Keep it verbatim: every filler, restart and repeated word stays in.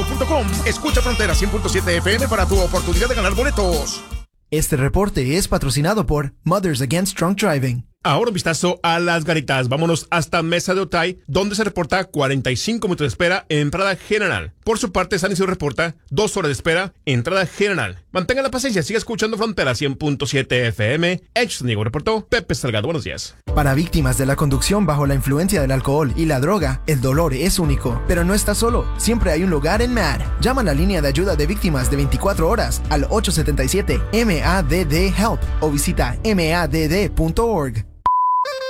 punto com. Escucha Frontera cien punto siete F M para tu oportunidad de ganar boletos. Este reporte es patrocinado por Mothers Against Drunk Driving. Ahora un vistazo a las garitas. Vámonos hasta Mesa de Otay, donde se reporta cuarenta y cinco minutos de espera en entrada general. Por su parte, San Isidro reporta dos horas de espera en entrada general. Mantenga la paciencia, siga escuchando Frontera cien punto siete F M. Hechos San Diego reportó Pepe Salgado. Buenos días. Para víctimas de la conducción bajo la influencia del alcohol y la droga, el dolor es único. Pero no está solo. Siempre hay un lugar en M A D. Llama a la línea de ayuda de víctimas de veinticuatro horas al ocho siete siete M A D D HELP o visita M A D D punto org.